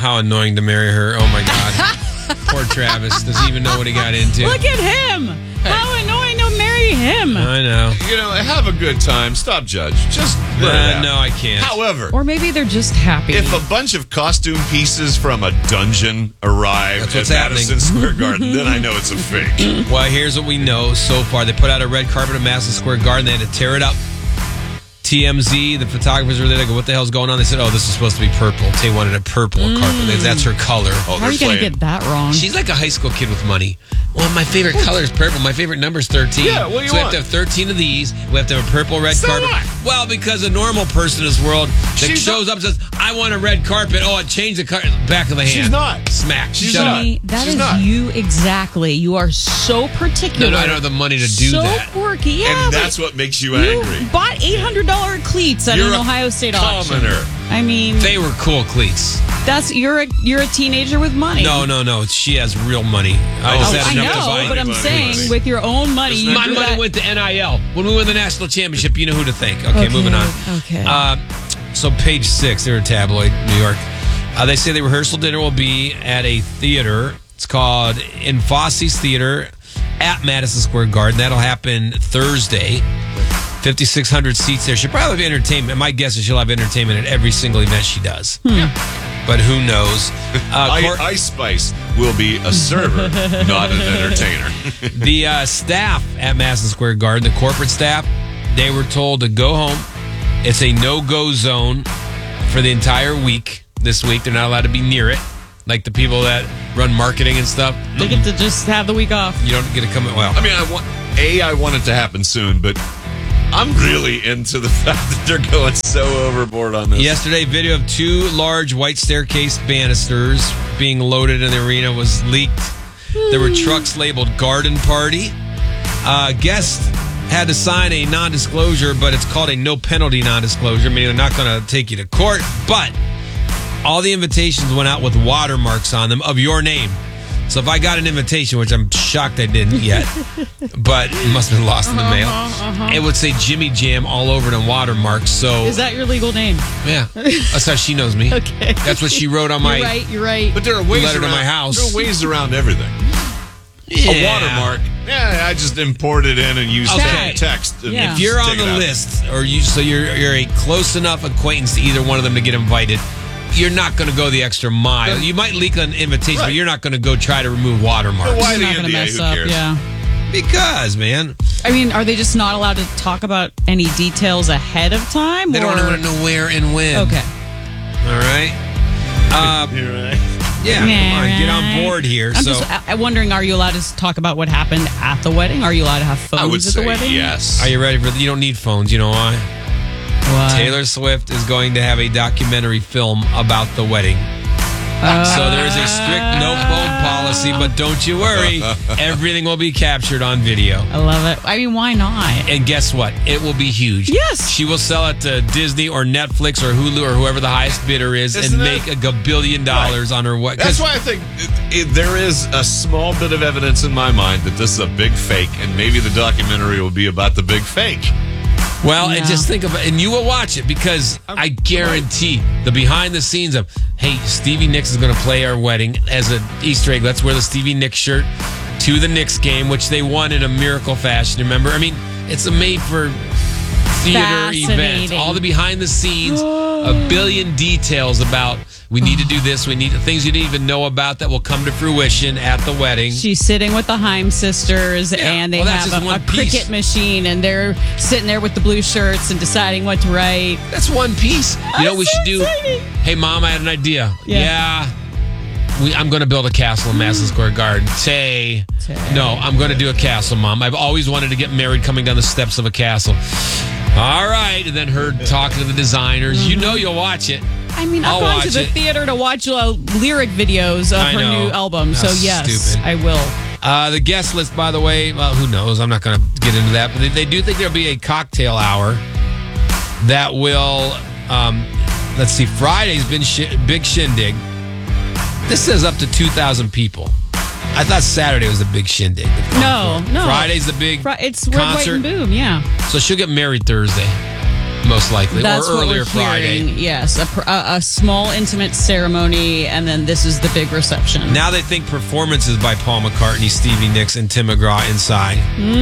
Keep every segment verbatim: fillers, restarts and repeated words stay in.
how annoying to marry her. Oh, my God. Poor Travis. Doesn't even know what he got into. Look at him. Hey. How annoying to marry him. I know. You know, have a good time. Stop judge. Just let uh, it No, I can't. However. Or maybe they're just happy. If a bunch of costume pieces from a dungeon arrive That's at what's Madison happening. Square Garden, then I know it's a fake. Well, here's what we know so far. They put out a red carpet at Madison Square Garden. They had to tear it up. T M Z, the photographers were there. They go, what the hell's going on? They said, oh, this is supposed to be purple. Tay wanted a purple Mm. carpet. That's her color. Oh, How are you going to get that wrong? She's like a high school kid with money. Well, my favorite color is purple. My favorite number is thirteen. Yeah, what do you so we want? have to have thirteen of these. We have to have a purple red So carpet. what? Well, because a normal person in this world that She's shows up and says, I want a red carpet. Oh, it changed the car- back of the hand. She's not. Smack. She's Shut not. up. Honey, that She's is not. you exactly. You are so particular. No, no, I don't have the money to do so that. quirky. Yeah, And but that's what makes you you angry. bought eight hundred dollars cleats at You're an a Ohio State auction. commoner. I mean, They were cool cleats. that's you're a you're a teenager with money. No, no, no. She has real money. I Oh, just Oh, had I enough to buy know, but I'm money, saying money. with your own money, you My do money that- went to N I L. When we won the national championship, you know who to thank. Okay, Okay, moving on. okay. Uh, so page six, they're a tabloid, New York. Uh, they say the rehearsal dinner will be at a theater. It's called In Fosse's Theater at Madison Square Garden. That'll happen Thursday. fifty-six hundred seats there. She'll probably have entertainment. My guess is she'll have entertainment at every single event she does. But who knows? Uh, I, Cor- Ice Spice will be a server, not an entertainer. The uh, staff at Madison Square Garden, the corporate staff, they were told to go home. It's a no-go zone for the entire week this week. They're not allowed to be near it. Like the people that run marketing and stuff. They get to just have the week off. You don't get to come in. Well, I mean, I want A, I want it to happen soon, but I'm really into the fact that they're going so overboard on this. yesterday, video of two large white staircase banisters being loaded in the arena was leaked. There were trucks labeled Garden Party. Uh, guests had to sign a non-disclosure, but it's called a no-penalty non-disclosure, meaning they're not going to take you to court. But all the invitations went out with watermarks on them of your name. So if I got an invitation, which I'm shocked I didn't yet, but it must have been lost in the mail, it would say Jimmy Jam all over it in watermarks. So Is that your legal name? yeah, that's how she knows me. Okay. That's what she wrote on my You're right. You're right. But there are ways letter to around my house. There are ways around everything. Yeah. A watermark. Yeah, I just import it in and use Okay. text. And Yeah. If you're on take it the out. list, or you, so you're you're a close enough acquaintance to either one of them to get invited, you're not going to go the extra mile. You might leak an invitation, Right. but you're not going to go try to remove watermarks. But why You're the not going N D to A? mess Who up. cares? Yeah. Because, man, I mean, are they just not allowed to talk about any details ahead of time? they don't or- want to know where and when. Okay. All right. Uh, You're right. yeah, come on, get on board here. I'm so, just uh, wondering, are you allowed to talk about what happened at the wedding? Are you allowed to have phones I would at say the wedding? yes. are you ready for? You don't need phones. You know why? Why? Taylor Swift is going to have a documentary film about the wedding. So there is a strict no phone policy, but don't you worry, everything will be captured on video. I love it. I mean, why not? And guess what? It will be huge. Yes. She will sell it to Disney or Netflix or Hulu or whoever the highest bidder is Isn't and it? make a gabillion dollars on her wedding. That's why I think it, it, there is a small bit of evidence in my mind that this is a big fake, and maybe the documentary will be about the big fake. Well, and Yeah. just think of it, and you will watch it because I guarantee the behind the scenes of, hey, Stevie Nicks is going to play our wedding as an Easter egg. Let's wear the Stevie Nicks shirt to the Knicks game, which they won in a miracle fashion. Remember? I mean, it's a made for theater event. Fascinating. All the behind the scenes, a billion details about we need to do this, we need things you didn't even know about that will come to fruition at the wedding. She's sitting with the Heim sisters, Yeah. and they Well, that's have just a, one a piece. cricket machine, and they're sitting there with the blue shirts and deciding what to write. That's one piece. You know what we That's should so do? exciting. Hey, Mom, I had an idea. Yeah. Yeah. We, I'm going to build a castle in Madison Square Garden. Tay. Tay. No, I'm going to do a castle, Mom. I've always wanted to get married coming down the steps of a castle. All right. And then her talking to the designers. Mm-hmm. You know you'll watch it. I mean, I'll I've gone to watch the it. theater to watch uh, lyric videos of I her know. new album, so That's yes, stupid. I will. Uh, the guest list, by the way, well, who knows? I'm not going to get into that. But they, they do think there'll be a cocktail hour that will, um, let's see, Friday's been shi- big shindig. This says up to two thousand people. I thought Saturday was the big shindig. the No, concert. no. Friday's the big Fri- It's Red, White, concert. and Boom, yeah. So she'll get married Thursday. most likely, That's or what earlier we're Friday. hearing. Yes, a, pr- a, a small intimate ceremony, and then this is the big reception. Now they think performances by Paul McCartney, Stevie Nicks, and Tim McGraw inside.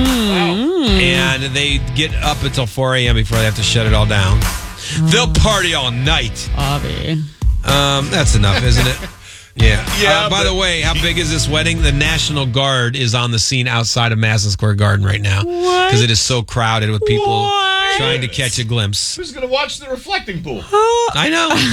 Mm. And they get up until four a.m. before they have to shut it all down. They'll party all night. Avi. Um, that's enough, isn't it? Yeah. Yeah, Uh, by but- the way, how big is this wedding? The National Guard is on the scene outside of Madison Square Garden right now. What? Because it is so crowded with people What? trying to catch a glimpse. Who's going to watch the reflecting pool? I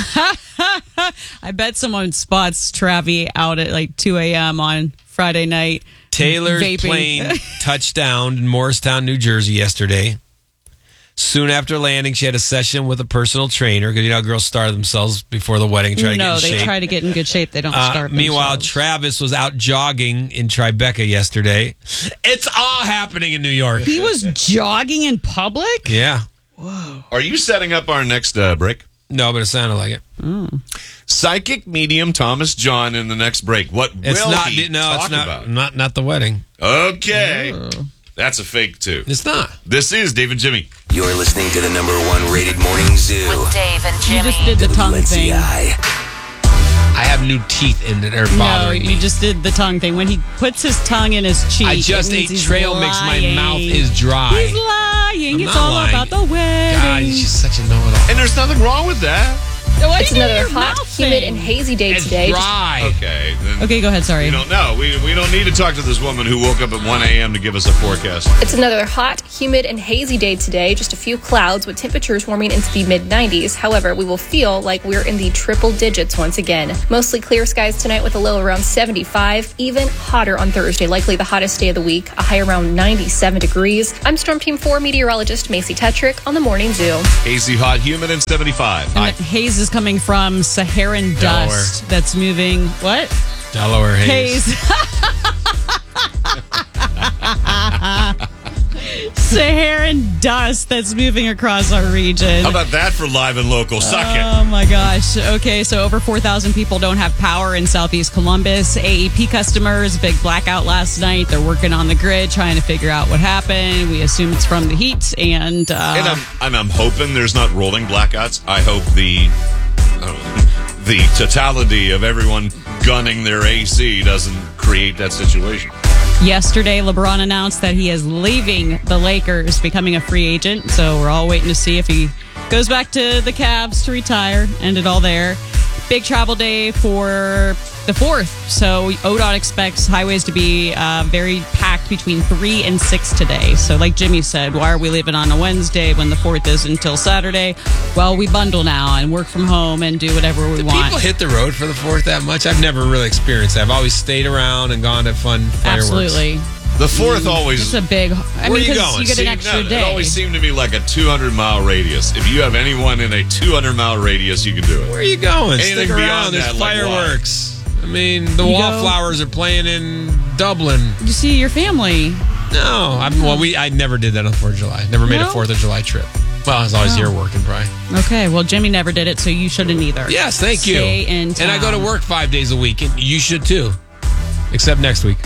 know. I bet someone spots Travi out at like two a.m. on Friday night. Taylor's vaping. plane touched down in Morristown, New Jersey yesterday. Soon after landing, she had a session with a personal trainer because you know how girls starve themselves before the wedding, try to no, get in they shape. try to get in good shape. They don't Uh, start. meanwhile, themselves. Travis was out jogging in Tribeca yesterday. It's all happening in New York. he was jogging in public. Yeah. Are you setting up our next uh, break? No, but it sounded like it. Psychic medium Thomas John in the next break. What It's will not. he No, talk it's not. about? Not not the wedding. Okay. Oh. That's a fake, too. It's not. This is Dave and Jimmy. You're listening to the number one rated morning zoo. With Dave and You Jimmy. just did the tongue thing. Lindsay. I have new teeth in it. They're No, bothering me. you just did the tongue thing. When he puts his tongue in his cheek, I it just means ate he's trail mix. My lying. mouth is dry. He's lying. I'm it's not all lying. about the wedding. God, she's such a know-it-all. And there's nothing wrong with that. What It's do you do to another your hot, mouth humid, thing? and hazy day It's today. Just- dry. Okay. Then Okay, go ahead. Sorry. We don't know. We, we don't need to talk to this woman who woke up at one a.m. to give us a forecast. It's another hot, humid, and hazy day today. Just a few clouds with temperatures warming into the mid nineties. However, we will feel like we're in the triple digits once again. Mostly clear skies tonight with a low around seventy-five. Even hotter on Thursday, likely the hottest day of the week. A high around ninety-seven degrees. I'm Storm Team four meteorologist Macy Tetrick on the Morning Zoo. Hazy, hot, humid, and seventy-five. And Hi. the haze is coming from Saharan Delaware. dust that's moving. What? Delaware haze. Haze. Saharan dust that's moving across our region. How about that for live and local? Suck it. Oh my gosh. Okay, so over four thousand people don't have power in Southeast Columbus. A E P customers, big blackout last night. They're working on the grid, trying to figure out what happened. We assume it's from the heat. And, uh, And I'm, and I'm hoping there's not rolling blackouts. I hope the uh, the totality of everyone gunning their A C doesn't create that situation. yesterday, LeBron announced that he is leaving the Lakers, becoming a free agent. So we're all waiting to see if he goes back to the Cavs to retire. End it all there. Big travel day for the fourth. So O D O T expects highways to be uh, very packed between three and six today. So like Jimmy said, why are we leaving on a Wednesday when the fourth is until Saturday? Well, we bundle now and work from home and do whatever we Do want. people hit the road for the fourth that much? I've never really experienced that. I've always stayed around and gone to fun fireworks. Absolutely. The fourth always. It's a big, I Where mean, are you 'cause going? you get an seemed- extra no, day. It always seemed to be like a two hundred mile radius. If you have anyone in a two hundred mile radius, you can do it. Where are you going? Anything Stick beyond around. There's that, like fireworks. I mean, the You go- Wallflowers are playing in Dublin. You see your family. No, I'm, well, we I never did that on Fourth of July. Never made No? a Fourth of July trip. Well, I was always No. here working, probably. Okay, well, Jimmy never did it, so you shouldn't either. Yes, thank you. Stay in town. And I go to work five days a week, and you should too. Except next week.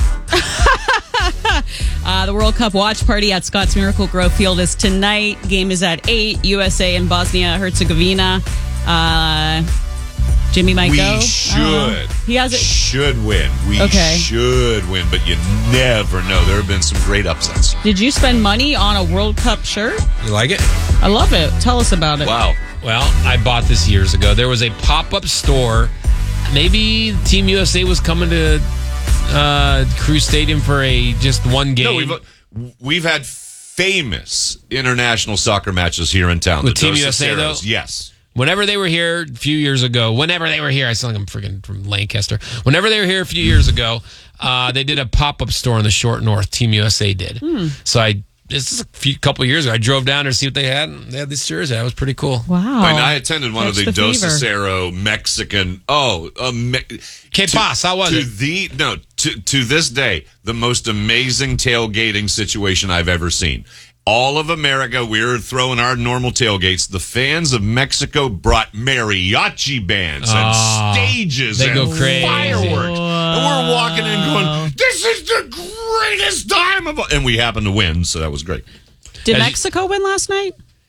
Uh, the World Cup watch party at Scott's Miracle Grove Field is tonight. Game is at eight. U S A and Bosnia Herzegovina. Uh, Jimmy might We go. I don't know. should. He has it. Should win. We Okay. should win, but you never know. There have been some great upsets. Did you spend money on a World Cup shirt? You like it? I love it. Tell us about it. Wow. Well, I bought this years ago. There was a pop-up store. Maybe Team U S A was coming to uh, Crew Stadium for a just one game. No, we've we've had famous international soccer matches here in town. With The Team Dos U S A, though? Aceros, yes. Whenever they were here a few years ago, whenever they were here, I sound like I'm freaking from Lancaster. Whenever they were here a few years ago, uh, they did a pop-up store in the Short North. Team U S A did. Hmm. So I, this is a few, couple of years ago, I drove down there to see what they had, and they had this jersey. That was pretty cool. Wow. And I attended one of Catch the, the Dos fever. Acero Mexican. Oh, uh, me, Que pas? How was to it? the no to to this day the most amazing tailgating situation I've ever seen. All of America, we were throwing our normal tailgates. The fans of Mexico brought mariachi bands and Oh, stages they and go crazy. fireworks. And we're walking in going, this is the greatest time of all. And we happened to win, so that was great. Did As you- Mexico win last night?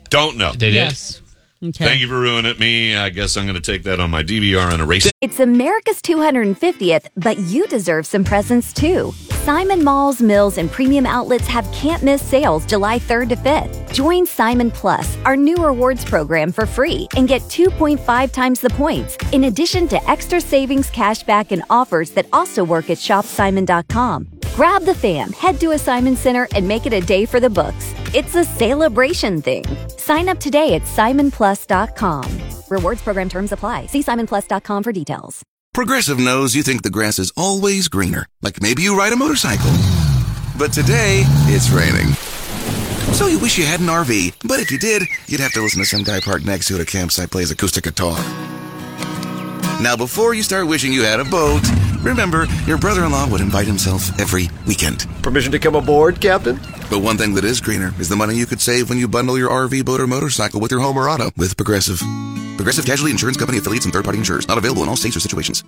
Don't know. They did. Yes. Okay. Thank you for ruining it, me. I guess I'm going to take that on my D V R and erase it. It's America's two hundred fiftieth, but you deserve some presents too. Simon Malls, Mills, and premium outlets have can't-miss sales July third to fifth. Join Simon Plus, our new rewards program, for free and get two point five times the points, in addition to extra savings, cashback, and offers that also work at shop simon dot com. Grab the fam, head to a Simon Center, and make it a day for the books. It's a celebration thing. Sign up today at simon plus dot com. Rewards program terms apply. See simon plus dot com for details. Progressive knows you think the grass is always greener. Like maybe you ride a motorcycle. But today, it's raining. So you wish you had an R V. But if you did, you'd have to listen to some guy parked next to it at a campsite plays acoustic guitar. Now, before you start wishing you had a boat, remember, your brother-in-law would invite himself every weekend. Permission to come aboard, Captain? But one thing that is greener is the money you could save when you bundle your R V, boat, or motorcycle with your home or auto with Progressive. Progressive Casualty Insurance Company affiliates and third-party insurers. Not available in all states or situations.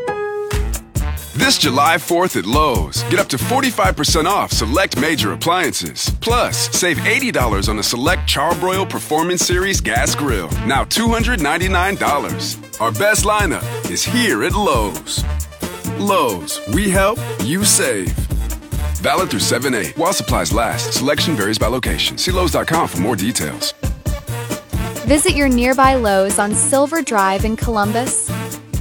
This July fourth at Lowe's, get up to forty-five percent off select major appliances. Plus, save eighty dollars on a select Charbroil Performance Series gas grill. Now two hundred ninety-nine dollars. Our best lineup is here at Lowe's. Lowe's, we help, you save. Valid through seven eight. While supplies last, selection varies by location. See Lowe's dot com for more details. Visit your nearby Lowe's on Silver Drive in Columbus.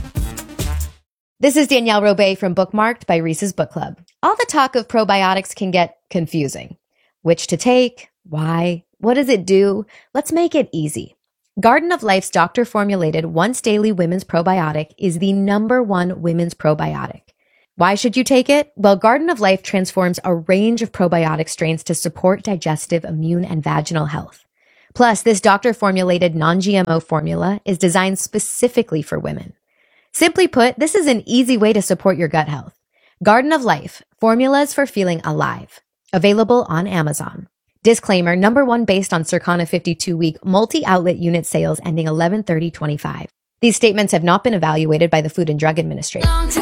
This is Danielle Robay from Bookmarked by Reese's Book Club. All the talk of probiotics can get confusing. Which to take? Why? What does it do? Let's make it easy. Garden of Life's doctor-formulated once-daily women's probiotic is the number one women's probiotic. Why should you take it? Well, Garden of Life transforms a range of probiotic strains to support digestive, immune, and vaginal health. Plus, this doctor-formulated non-G M O formula is designed specifically for women. Simply put, this is an easy way to support your gut health. Garden of Life, formulas for feeling alive. Available on Amazon. Disclaimer, number one based on Circana fifty-two week multi-outlet unit sales ending eleven thirty twenty-five. These statements have not been evaluated by the Food and Drug Administration.